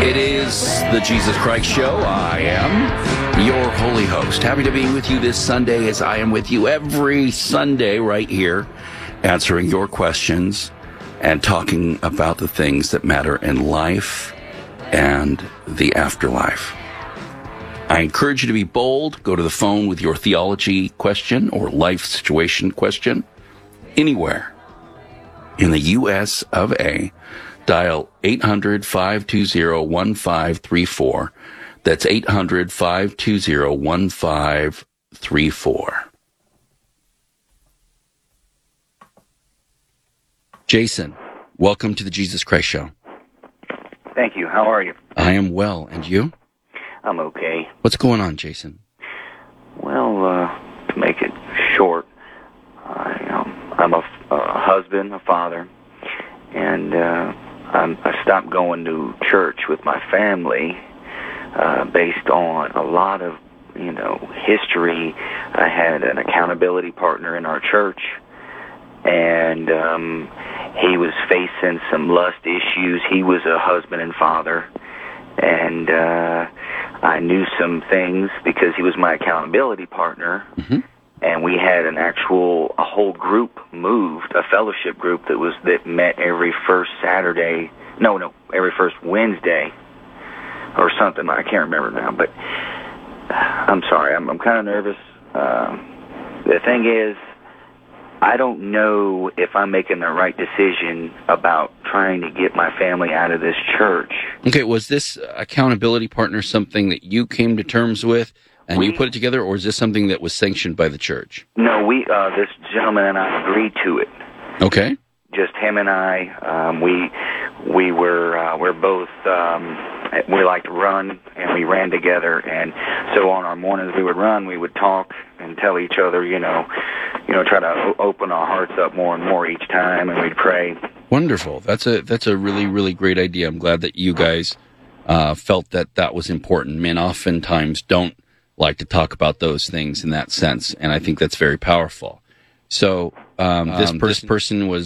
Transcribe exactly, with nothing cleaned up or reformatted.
It is the Jesus Christ Show. I am your holy host. Happy to be with you this Sunday, as I am with you every Sunday right here, answering your questions and talking about the things that matter in life and the afterlife. I encourage you to be bold. Go to the phone with your theology question or life situation question anywhere in the U S of A. Dial eight hundred, five two zero, one five three four. That's eight hundred, five two zero, one five three four. Jason, welcome to the Jesus Christ Show. Thank you. How are you? I am well. And you? I'm okay. What's going on, Jason? Well, uh, to make it short, I, um, I'm a, a husband, a father, and uh, I'm, I stopped going to church with my family uh, based on a lot of, you know, history. I had an accountability partner in our church, and um, he was facing some lust issues. He was a husband and father, and uh, I knew some things because he was my accountability partner. Mm-hmm. And we had an actual, a whole group moved, a fellowship group that was that met every first Saturday, no, no, every first Wednesday, or something. I can't remember now, but I'm sorry, I'm, I'm kind of nervous. Um, the thing is, I don't know if I'm making the right decision about trying to get my family out of this church. Okay, was this accountability partner something that you came to terms with and we, you put it together, or is this something that was sanctioned by the church? No, we, uh, this gentleman and I agreed to it. Okay. Just him and I. Um, we we were uh, we're both um, we like to run, and we ran together. And so on our mornings we would run, we would talk and tell each other, you know, you know, try to o- open our hearts up more and more each time, and we'd pray. Wonderful. That's a that's a really really great idea. I'm glad that you guys uh, felt that that was important. Men oftentimes don't like to talk about those things in that sense, and I think that's very powerful. So um, this, Um, per- this person was